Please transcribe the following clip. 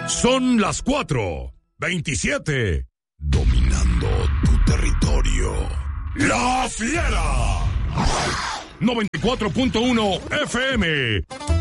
Son las 4:27. Dominando tu territorio. ¡La Fiera! 94.1 FM.